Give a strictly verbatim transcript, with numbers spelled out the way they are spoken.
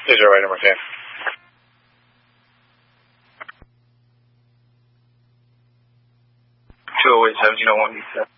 Is your right number ten. two oh eight, seventeen oh one.